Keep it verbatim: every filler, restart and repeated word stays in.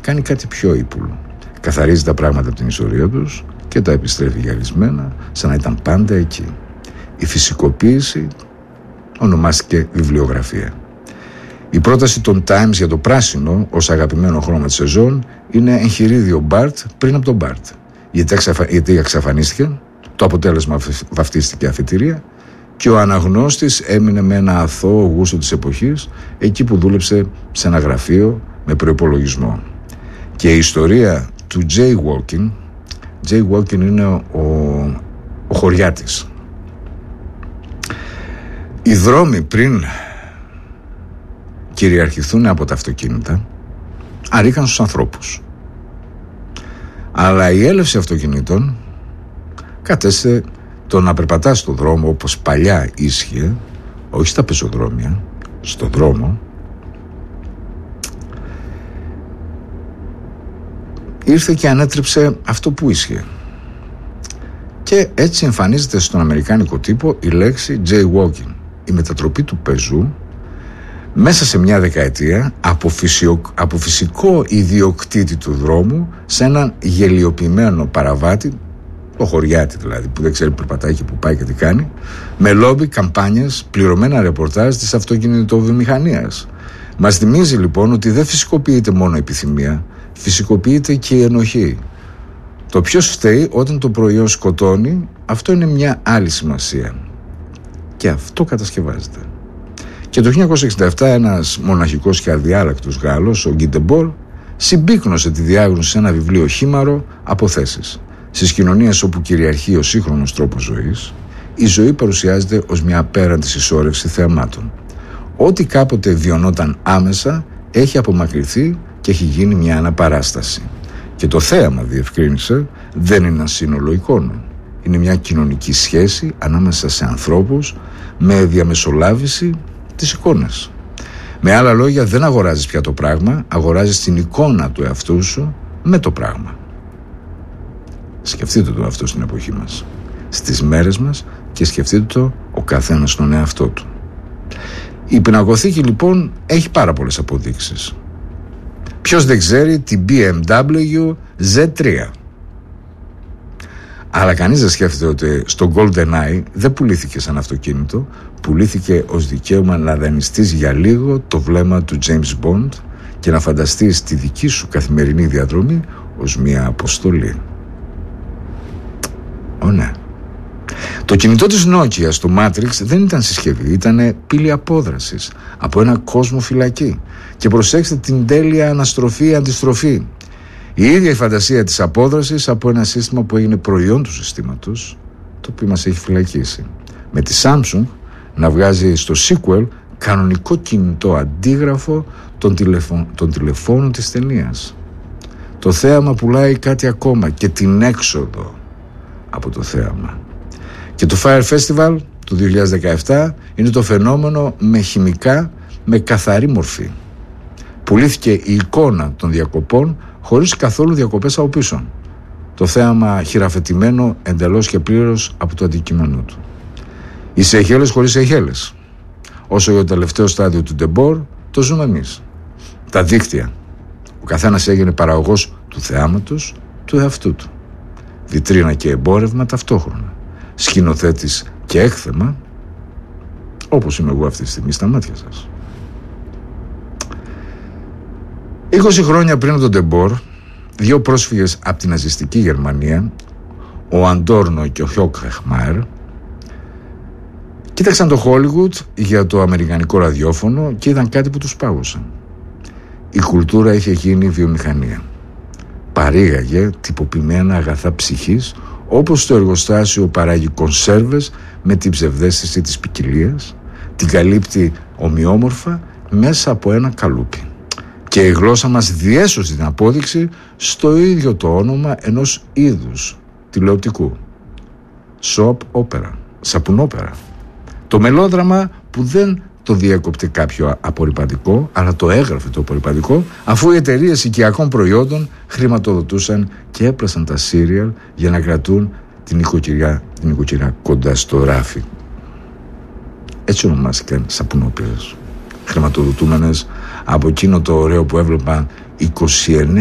κάνει κάτι πιο ύπουλο. Καθαρίζει τα πράγματα από την ιστορία τους και τα επιστρέφει γυαλισμένα, σαν να ήταν πάντα εκεί. Η φυσικοποίηση ονομάστηκε βιβλιογραφία. Η πρόταση των Times για το πράσινο ως αγαπημένο χρώμα της σεζόν είναι εγχειρίδιο Μπάρτ πριν από τον Μπάρτ. Γιατί, εξαφα... γιατί εξαφανίστηκε, το αποτέλεσμα βαφτίστηκε αφετηρία και ο αναγνώστης έμεινε με ένα αθώο γούστο της εποχής εκεί που δούλεψε σε ένα γραφείο με προϋπολογισμό. Και η ιστορία του Jaywalking, Jaywalking είναι ο, ο χωριάτης. Οι δρόμοι πριν κυριαρχηθούν από τα αυτοκίνητα αρήκαν στους ανθρώπους. Αλλά η έλευση αυτοκινήτων κατέστησε το να περπατάς στον δρόμο όπως παλιά ίσχυε, όχι στα πεζοδρόμια, στον δρόμο, ήρθε και ανέτρεψε αυτό που ίσχυε. Και έτσι εμφανίζεται στον αμερικάνικο τύπο η λέξη jaywalking, η μετατροπή του πεζού μέσα σε μια δεκαετία από, φυσιο, από φυσικό ιδιοκτήτη του δρόμου σε έναν γελιοποιημένο παραβάτη, το χωριάτη δηλαδή, που δεν ξέρει που περπατάει και που πάει και τι κάνει, με λόμπι, καμπάνιες, πληρωμένα ρεπορτάζ της αυτοκινητοβιομηχανίας. Μας θυμίζει λοιπόν ότι δεν φυσικοποιείται μόνο η επιθυμία, φυσικοποιείται και η ενοχή. Το ποιος φταίει όταν το προϊόν σκοτώνει, αυτό είναι μια άλλη σημασία. Και αυτό κατασκευάζεται. Και το χίλια εννιακόσια εξήντα επτά ένας μοναχικός και αδιάλακτος Γάλλος, ο Γκί Ντεμπόρ, συμπίκνωσε τη διάγνωση σε ένα βιβλίο χήμαρο «Αποθέσεις». Στις κοινωνίες όπου κυριαρχεί ο σύγχρονος τρόπος ζωής, η ζωή παρουσιάζεται ως μια απέραντη συσσόρευση θεαμάτων. Ό,τι κάποτε βιωνόταν άμεσα έχει απομακρυνθεί και έχει γίνει μια αναπαράσταση. Και το θέαμα, διευκρίνησε, δεν είναι ένα σύνολο εικόνων. Είναι μια κοινωνική σχέση ανάμεσα σε ανθρώπους με διαμεσολάβηση τις εικόνες. Με άλλα λόγια, δεν αγοράζεις πια το πράγμα, αγοράζεις την εικόνα του εαυτού σου με το πράγμα. Σκεφτείτε το αυτό στην εποχή μας, στις μέρες μας, και σκεφτείτε το ο καθένας στον εαυτό του. Η πινακοθήκη λοιπόν έχει πάρα πολλές αποδείξεις. Ποιος δεν ξέρει την μπι εμ ντάμπλιου ζετ τρία. Αλλά κανείς δεν σκέφτεται ότι στο GoldenEye δεν πουλήθηκε σαν αυτοκίνητο, πουλήθηκε ως δικαίωμα να δανειστείς για λίγο το βλέμμα του James Bond και να φανταστείς τη δική σου καθημερινή διαδρομή ως μια αποστολή. Ω ναι. Το κινητό της Nokia στο Matrix δεν ήταν συσκευή, ήταν πύλη απόδρασης από ένα κόσμο φυλακή. Και προσέξτε την τέλεια αναστροφή-αντιστροφή. Η ίδια η φαντασία της απόδρασης από ένα σύστημα που έγινε προϊόν του συστήματος, το οποίο μας έχει φυλακίσει. Με τη Samsung να βγάζει στο sequel κανονικό κινητό αντίγραφο των, τηλεφων, των τηλεφώνων της ταινίας. Το θέαμα πουλάει κάτι ακόμα και την έξοδο από το θέαμα. Και το Fire Festival του δύο χιλιάδες δεκαεπτά είναι το φαινόμενο με χημικά, με καθαρή μορφή. Πουλήθηκε η εικόνα των διακοπών χωρίς καθόλου διακοπές από πίσω. Το θέαμα χειραφετημένο εντελώς και πλήρως από το αντικείμενό του. Οι Σεϊχέλες χωρίς Σεϊχέλες. Όσο για το τελευταίο στάδιο του Ντεμπόρ, το ζούμε εμείς. Τα δίκτυα. Ο καθένας έγινε παραγωγός του θεάματος του εαυτού του. Βιτρίνα και εμπόρευμα ταυτόχρονα. Σκηνοθέτης και έκθεμα, όπως είμαι εγώ αυτή τη στιγμή στα μάτια σας. είκοσι χρόνια πριν τον Ντεμπόρ, δύο πρόσφυγες από την ναζιστική Γερμανία, ο Αντόρνο και ο Χόκχμαρ, κοίταξαν το Χόλιγουτ για το αμερικανικό ραδιόφωνο και είδαν κάτι που τους πάγωσαν. Η κουλτούρα είχε γίνει βιομηχανία. Παρήγαγε τυποποιημένα αγαθά ψυχής, όπως το εργοστάσιο παράγει κονσέρβες με την ψευδαίσθηση της ποικιλίας, την καλύπτει ομοιόμορφα μέσα από ένα καλούπι. Και η γλώσσα μας διέσωσε την απόδειξη στο ίδιο το όνομα ενός είδους τηλεοπτικού. Soap opera, σαπουνόπερα. Το μελόδραμα που δεν το διέκοπτε κάποιο απορρυπαντικό, αλλά το έγραφε το απορρυπαντικό, αφού οι εταιρείες οικιακών προϊόντων χρηματοδοτούσαν και έπλασαν τα σύριαλ για να κρατούν την οικοκυριά, την οικοκυριά κοντά στο ράφι. Έτσι ονομάστηκαν σαπουνόπερες, χρηματοδοτούμενες από εκείνο το ωραίο που έβλεπαν είκοσι εννέα